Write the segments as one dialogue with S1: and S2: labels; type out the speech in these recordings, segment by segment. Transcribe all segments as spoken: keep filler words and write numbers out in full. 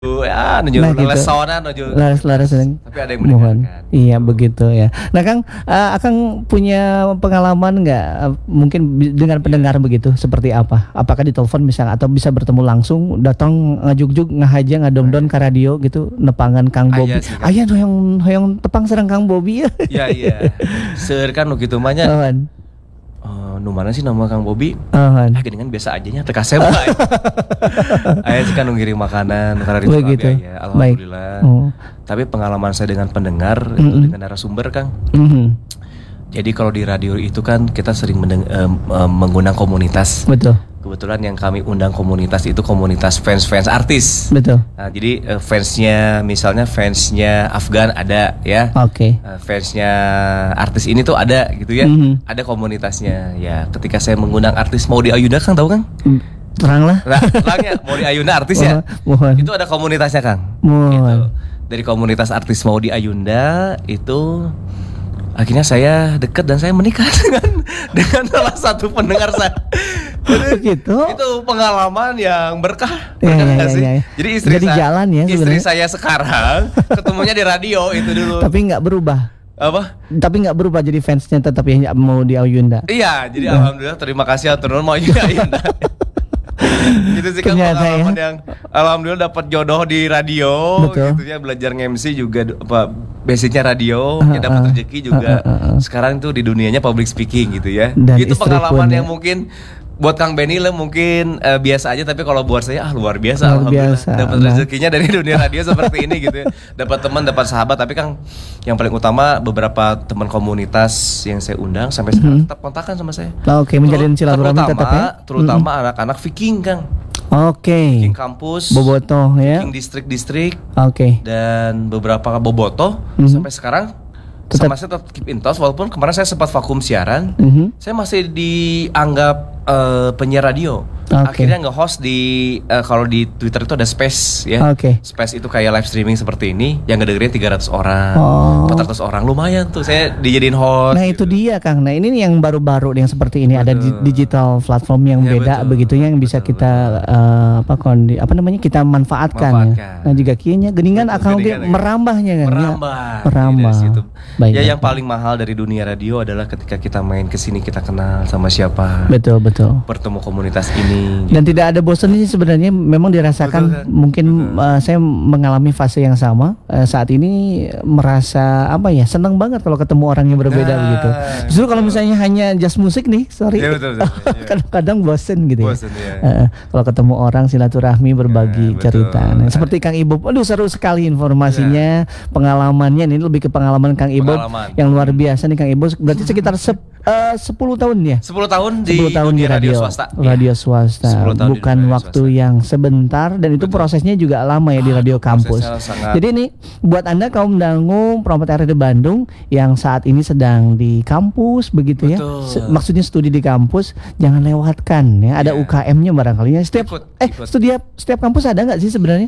S1: Ya, nuju
S2: Nah, gitu.
S1: lesonan nuju.
S2: Laras-laras
S1: Tapi ada yang
S2: mohon.
S1: mendengarkan.
S2: Iya begitu ya. Nah Kang, uh, Akang punya pengalaman nggak uh, mungkin bi- dengan pendengar begitu seperti apa? Apakah di telepon misalnya atau bisa bertemu langsung, datang ngajuk-juk ngahaja ngadongdon ke radio gitu nepangan Kang Bobby.
S1: Aya sih, Kang.
S2: Aya hoyong hoyong tepang serang Kang Bobby ya.
S1: Iya iya. Seur kan nu kitu mah nya.
S2: Awan.
S1: Eh, nu mana sih nama Kang Bobby?
S2: Awan.
S1: Ah gini kan biasa aja nya teu kasep bae. Aya sih kan nu ngirim makanan karena di
S2: Begitu.
S1: Surabaya ya. Alhamdulillah.
S2: Oh.
S1: Tapi pengalaman saya dengan pendengar itu
S2: Mm-mm.
S1: dengan narasumber Kang.
S2: Mhm.
S1: Jadi kalau di radio itu kan kita sering mendeng- em, em, mengundang komunitas.
S2: Betul.
S1: Kebetulan yang kami undang komunitas itu komunitas fans-fans artis.
S2: Betul.
S1: Nah, jadi eh, fansnya misalnya fansnya Afgan ada ya.
S2: Oke.
S1: Eh, fansnya artis ini tuh ada gitu ya.
S2: Mhm.
S1: Ada komunitasnya. Ya, ketika saya mengundang artis Maudy Ayunda Kang tahu Kang?
S2: Terang lah.
S1: Nah, orangnya Maudy Ayunda artis ya.
S2: Mohon.
S1: Itu ada komunitasnya Kang.
S2: Mohon.
S1: Gitu. Dari komunitas artis Maudy Ayunda itu akhirnya saya dekat dan saya menikah dengan dengan salah satu pendengar saya.
S2: Begitu.
S1: Itu pengalaman yang berkah,
S2: Ya,
S1: berkah
S2: ya,
S1: nggak
S2: ya,
S1: sih?
S2: ya.
S1: Jadi istri
S2: Jadi
S1: saya,
S2: jalan ya
S1: istri
S2: sebenarnya.
S1: saya sekarang ketemunya di radio itu dulu.
S2: Tapi nggak berubah.
S1: Apa?
S2: Tapi nggak berubah jadi fansnya tetap yang mau di Ayunda.
S1: Iya, jadi
S2: Ya.
S1: alhamdulillah terima kasih atur nuhun mau juga Ayunda. Gitu sih kan
S2: Ternyata
S1: pengalaman
S2: ya.
S1: yang alhamdulillah dapat jodoh di radio.
S2: Betul.
S1: Gitu ya, belajar nge-M C juga apa basicnya radio,
S2: Uh,
S1: ya dapat
S2: uh,
S1: rezeki juga.
S2: uh, uh, uh.
S1: Sekarang tuh di dunianya public speaking gitu ya.
S2: Dan
S1: Itu
S2: istri
S1: pengalaman
S2: pun
S1: yang
S2: ya.
S1: mungkin buat Kang Benny lah mungkin eh, biasa aja, tapi kalau buat saya ah luar biasa.
S2: Luar
S1: Alhamdulillah
S2: biasa.
S1: dapat
S2: Nah.
S1: rezekinya dari dunia radio seperti ini gitu ya. Dapat teman, dapat sahabat, tapi Kang yang paling utama beberapa teman komunitas yang saya undang sampai sekarang
S2: Mhm.
S1: tetap kontakan sama saya.
S2: Oke, menjalin
S1: Terut-
S2: silaturahmi
S1: terutama,
S2: tetap ya.
S1: terutama anak-anak Viking Kang.
S2: Oke.
S1: Viking kampus,
S2: Bobotoh ya.
S1: Viking distrik-distrik,
S2: Oke.
S1: dan beberapa bobotoh
S2: Mhm.
S1: sampai sekarang
S2: Tetap-
S1: sama saya tetap keep in touch, walaupun kemarin saya sempat vakum siaran.
S2: Mhm.
S1: Saya masih dianggap eh, penyiar radio.
S2: Oke.
S1: Akhirnya nge-host di eh, kalau di Twitter itu ada space ya.
S2: Oke.
S1: Space itu kayak live streaming seperti ini yang ngedengerin tiga ratus orang,
S2: Oh.
S1: empat ratus orang, lumayan tuh saya dijadiin host.
S2: Nah itu
S1: gitu.
S2: dia Kang. Nah ini nih yang baru-baru yang seperti ini ada di-
S1: Betul.
S2: digital platform yang
S1: Ya,
S2: beda
S1: betul.
S2: begitu yang bisa
S1: Betul,
S2: kita eh, apa kondi apa namanya kita manfaatkan, ya.
S1: Manfaatkan.
S2: Nah jika kieunya geningan
S1: Betul,
S2: akan
S1: geningan, ya.
S2: merambahnya kan.
S1: Merambah.
S2: Merambah.
S1: Dari situ.
S2: Baik,
S1: Ya
S2: baik,
S1: yang
S2: baik.
S1: paling mahal dari dunia radio adalah ketika kita main ke sini kita kenal sama siapa.
S2: Betul betul.
S1: Bertemu komunitas ini.
S2: Dan tidak ada bosan sih sebenarnya memang dirasakan.
S1: Betul, kan?
S2: Mungkin
S1: Betul.
S2: eh, saya mengalami fase yang sama eh, saat ini, merasa apa ya, senang banget kalau ketemu orang yang berbeda
S1: Nah,
S2: begitu. Justru kalau misalnya hanya just musik nih, sorry,
S1: Ya, betul, betul, iya.
S2: kadang-kadang bosen gitu
S1: Bosen,
S2: ya.
S1: ya.
S2: Eh, kalau ketemu orang silaturahmi berbagi
S1: Ya, betul.
S2: cerita. Nah, seperti Kang Ibob, aduh seru sekali informasinya, pengalamannya. Ini lebih ke pengalaman Kang Ibob
S1: Pengalaman.
S2: yang luar biasa nih Kang Ibob. Berarti sekitar sep- eh, sepuluh tahun ya.
S1: sepuluh tahun di
S2: sepuluh tahun di
S1: dunia
S2: radio,
S1: swasta.
S2: radio swasta,
S1: sepuluh tahun di
S2: bukan
S1: radio
S2: waktu
S1: swasta.
S2: yang sebentar, dan itu
S1: Betul.
S2: prosesnya juga lama ya di
S1: Ah,
S2: radio
S1: itu
S2: kampus.
S1: prosesnya sangat-
S2: Jadi ini buat anda kaum dangu Promote R D Bandung yang saat ini sedang di kampus begitu ya,
S1: Betul.
S2: Se- maksudnya studi di kampus, jangan lewatkan ya. Ada
S1: Iya.
S2: U K M-nya barangkali ya. Setiap
S1: Ikut,
S2: eh
S1: ikut.
S2: setiap setiap kampus ada nggak sih sebenarnya?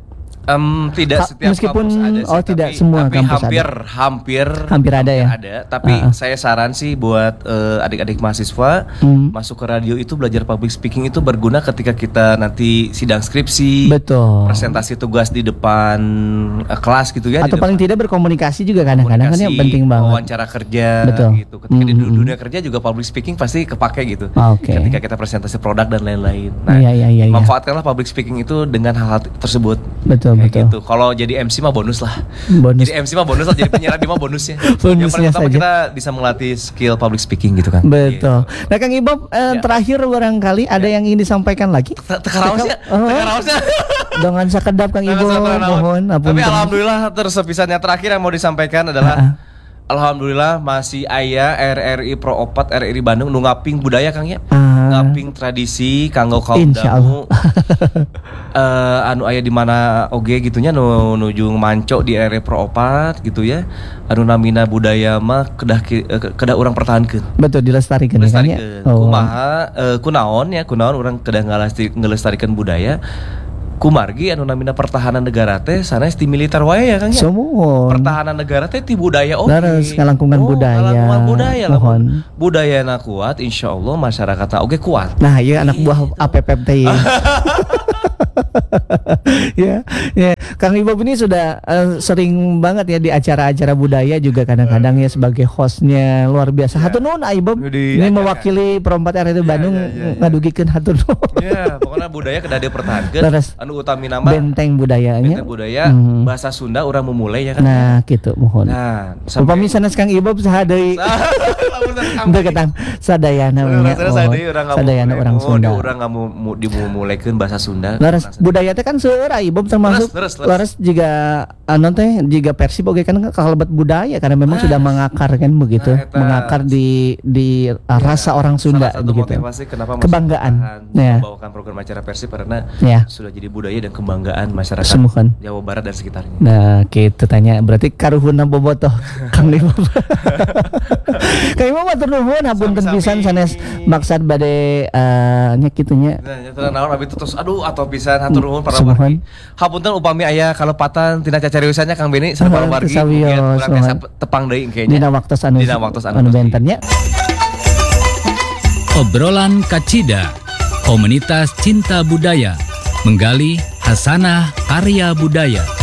S1: Em, tidak
S2: Ha-
S1: setiap
S2: meskipun-
S1: kampus ada sih,
S2: oh, tidak
S1: tapi,
S2: semua
S1: tapi
S2: kampus
S1: hampir,
S2: ada.
S1: hampir
S2: Hampir ada ya?
S1: Ada, tapi
S2: Ah, ah.
S1: saya saran sih buat eh, adik-adik mahasiswa
S2: Hmm.
S1: masuk ke radio itu, belajar public speaking itu berguna ketika kita nanti sidang skripsi,
S2: Betul.
S1: presentasi tugas di depan eh, kelas gitu ya.
S2: Atau
S1: di
S2: paling
S1: depan
S2: tidak berkomunikasi juga kadang-kadang kan yang
S1: komunikasi,
S2: penting banget.
S1: wawancara kerja
S2: Betul.
S1: gitu. Ketika di
S2: Mm-mm.
S1: dunia kerja juga public speaking pasti kepake gitu.
S2: Oke.
S1: Ketika kita presentasi produk dan lain-lain. Nah,
S2: Iya, iya, iya, iya.
S1: manfaatkanlah public speaking itu dengan hal-hal tersebut.
S2: Betul,
S1: Kayak
S2: betul.
S1: gitu. Kalau jadi M C mah bonus lah.
S2: Bonus.
S1: Jadi M C mah bonus lah, jadi penyiar radio mah bonusnya. Yang
S2: Bonusnya
S1: paling utama
S2: saja.
S1: kita bisa melatih skill public speaking gitu kan.
S2: Betul.
S1: Gitu.
S2: Nah Kang Ibob, eh,
S1: Ya.
S2: terakhir barangkali ada yang ingin disampaikan lagi?
S1: Te- Tekaraosnya,
S2: Oh.
S1: tekaraosnya.
S2: Dengan sakedap Kang Ibob, mohon
S1: Tapi
S2: apunten.
S1: alhamdulillah tersepisan yang terakhir yang mau disampaikan adalah
S2: Ah, ah.
S1: alhamdulillah masih aya R R I Pro Opat R R I Bandung nu ngaping budaya Kang ya.
S2: Ah.
S1: Ngaping tradisi kanggo kaum
S2: Insya
S1: dangu. Eh, anu aya di mana oge gitunya nu nuju manco di R R I Pro Opat gitu ya. Anu namina budaya mah kedah ki- eh, kedah urang pertahankeun.
S2: Betul, dilestarikan ya, Kang, ya?
S1: Lestarikan.
S2: Oh.
S1: Kumaha eh, kunaon ya, kunaon urang kedah ngalesti- ngelestarikan budaya. Kumargi anu namina pertahanan negara teh sanes ti militer wae ya Kang ya.
S2: Semua.
S1: Pertahanan negara teh ti budaya oge.
S2: Laras ngalangkungan budaya.
S1: Ngalangkungan budaya lah.
S2: Mohon.
S1: Budayana kuat, insyaallah masyarakatna oge kuat.
S2: Nah, iya anak buah A P P T. Ya, ya. Kang Ibob ini sudah eh, sering banget ya di acara-acara budaya juga kadang-kadang ya sebagai hostnya luar biasa. Hatur nuhun Ibob.
S1: Di
S2: Ini
S1: acara.
S2: mewakili perempat R R T
S1: Ya,
S2: Bandung
S1: ya, ya, ya.
S2: ngadugikeun hatur nuhun.
S1: Ya, pokoknya budaya kedah dipertahankeun.
S2: Terus
S1: Anu utami nama
S2: benteng budayanya.
S1: benteng budaya
S2: Mhm.
S1: bahasa Sunda urang memulai ya kan.
S2: Nah, gitu mohon.
S1: Nah,
S2: Upami sanes Kang Ibob saha deui? Teu ketang sadayana
S1: Urang
S2: nya.
S1: sana sadaya urang ngamu.
S2: Sadayana orang Sunda.
S1: Urang ngamu dimulaikeun bahasa Sunda.
S2: Laras budaya teh kan seueur Ibob termasuk
S1: Leres, leres, leres.
S2: laras juga anu teh juga Persib oge kan kalebet budaya karena memang sudah mengakar kan begitu,
S1: Nah, eta.
S2: mengakar di di uh, rasa orang Sunda
S1: Salah satu
S2: begitu.
S1: motivasi kenapa
S2: Kebanggaan.
S1: masih
S2: Ya.
S1: membawakan program acara Persib karena
S2: Ya.
S1: sudah jadi budaya dan kebanggaan masyarakat
S2: Semukan.
S1: Jawa Barat dan sekitarnya.
S2: Nah, gitu tanya berarti karuhuna bobotoh Kang Ibob. Kang Ibob matur nuhun hapunten
S1: Sami-sami.
S2: pisan sanes maksad bade uh, nya kitu nya.
S1: Nah, nyata naon abi itu terus aduh atau pisan hatur nuhun para
S2: Semohon.
S1: wargi. Hapunten upami aya kalepatan tina cacariusannya Kang Beni sareng para
S2: Ah,
S1: wargi
S2: kesawios,
S1: mungkin urang
S2: semohon.
S1: tiasa tepang deui engke
S2: Dina
S1: nya.
S2: waktos anu
S1: Dina waktos anu
S2: anu
S1: pasti.
S2: benten nya.
S3: Obrolan Kacida, komunitas cinta budaya, menggali hasanah karya budaya.